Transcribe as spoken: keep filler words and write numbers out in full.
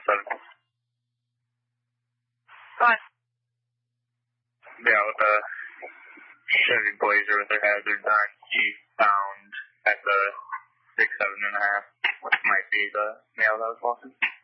seven. Go on. Yeah, with the Chevy Blazer with their hazards on, eastbound at the six, seven and a half, which might be the mail that was walking.